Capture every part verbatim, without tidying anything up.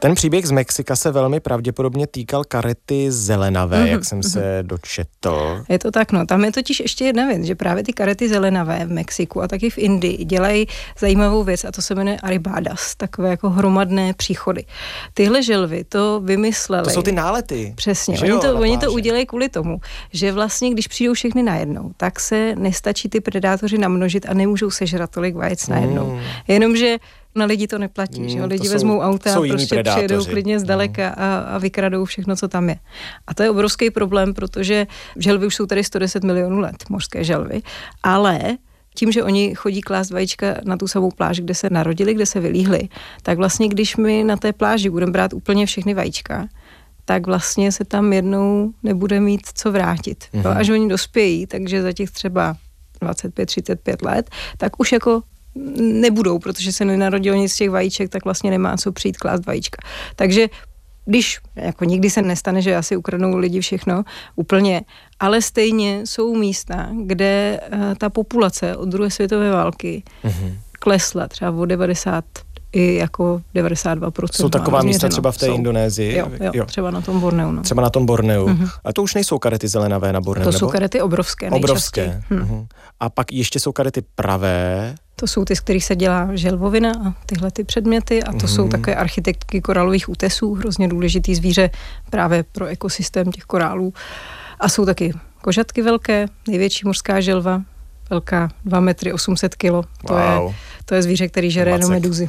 Ten příběh z Mexika se velmi pravděpodobně týkal karety zelenavé, mm-hmm. jak jsem mm-hmm. se dočetl. Je to tak, no. Tam je totiž ještě jedna věc, že právě ty karety zelenavé v Mexiku a taky v Indii dělají zajímavou věc a to se jmenuje arribadas, takové jako hromadné příchody. Tyhle želvy to vymysleli. To jsou ty nálety. Přesně. Oni, jo, to, oni to udělají kvůli tomu, že vlastně, když přijdou všechny najednou, tak se nestačí ty predátoři namnožit a nemůžou sežrat tolik vajec najednou. Mm. Jenomže na lidi to neplatí, mm, že lidi vezmou auta a prostě přijedou klidně zdaleka mm. a, a vykradou všechno, co tam je. A to je obrovský problém, protože želvy už jsou tady sto deset milionů let, mořské želvy, ale tím, že oni chodí klást vajíčka na tu samou pláž, kde se narodili, kde se vylíhli, tak vlastně, když my na té pláži budeme brát úplně všechny vajíčka, tak vlastně se tam jednou nebude mít co vrátit. Mm-hmm. Až oni dospějí, takže za těch třeba dvacet pět třicet pět let, tak už jako nebudou, protože se nenarodilo nic z těch vajíček, tak vlastně nemá co přijít klást vajíčka. Takže když, jako nikdy se nestane, že asi ukradnou lidi všechno úplně, ale stejně jsou místa, kde uh, ta populace od druhé světové války mm-hmm. klesla třeba o devadesát i jako devadesát dva procent. Jsou taková místa třeba v té jsou. Indonésii? Jo, jo, jo, třeba na tom Borneu. No. Třeba na tom Borneu. Mm-hmm. A to už nejsou karety zelenavé na Borneu, To nebo? jsou karety obrovské, Obrovské. nejčastěji. Mm-hmm. A pak ještě jsou karety pravé. To jsou ty, z kterých se dělá želvovina a tyhle ty předměty a to mm-hmm. jsou také architektky koralových útesů, hrozně důležitý zvíře právě pro ekosystém těch korálů. A jsou taky kožatky velké, největší mořská želva, velká dva metry osm set kilo. To, wow. je, to je zvíře, který žere jenom meduzy.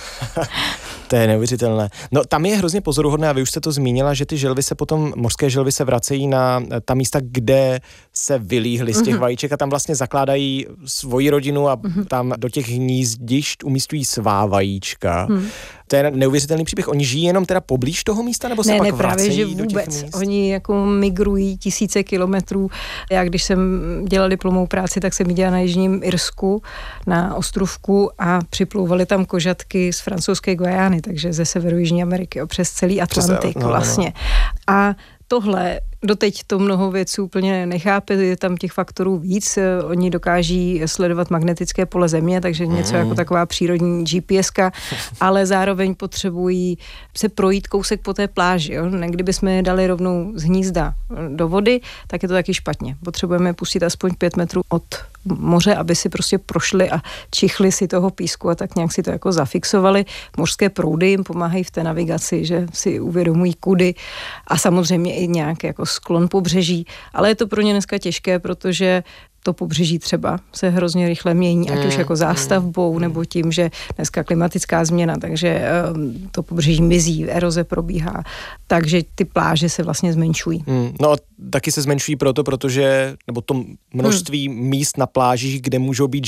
To je neuvěřitelné. No tam je hrozně pozoruhodné, a vy už jste to zmínila, že ty želvy se potom, mořské želvy se vracejí na ta místa, kde se vylíhly z těch mm-hmm. vajíček a tam vlastně zakládají svoji rodinu a mm-hmm. tam do těch hnízdišť umístují svá vajíčka. Mm. To je neuvěřitelný příběh. Oni žijí jenom teda poblíž toho místa, nebo se ne, pak ne, právě, vracejí že do vůbec. těch míst? Oni jako migrují tisíce kilometrů. Já když jsem dělala diplomovou práci, tak jsem dělala na Jižním Irsku, na ostrovku a připlouvaly tam kožatky z francouzské Guajány, takže ze severu Jižní Ameriky, přes celý Atlantik přes, no, vlastně. No. A tohle, doteď to mnoho věců úplně nechápe, je tam těch faktorů víc, oni dokáží sledovat magnetické pole země, takže něco mm. jako taková přírodní G P S ka, ale zároveň potřebují se projít kousek po té pláži. Jo? Kdyby jsme je dali rovnou z hnízda do vody, tak je to taky špatně. Potřebujeme pustit aspoň pět metrů od moře, aby si prostě prošli a čichli si toho písku a tak nějak si to jako zafixovali. Mořské proudy jim pomáhají v té navigaci, že si uvědomují kudy a samozřejmě i nějaký jako sklon pobřeží, ale je to pro ně dneska těžké, protože to pobřeží třeba se hrozně rychle mění, ať už jako zástavbou, nebo tím, že dneska klimatická změna, takže um, to pobřeží mizí, eroze probíhá, takže ty pláže se vlastně zmenšují. Mm, no a taky se zmenšují proto, protože, nebo to množství mm. míst na plážích, kde můžou být